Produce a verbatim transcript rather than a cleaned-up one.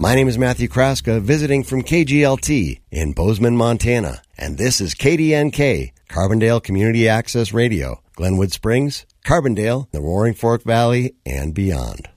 My name is Matthew Kraska, visiting from K G L T in Bozeman, Montana. And this is K D N K, Carbondale Community Access Radio, Glenwood Springs, Carbondale, the Roaring Fork Valley, and beyond.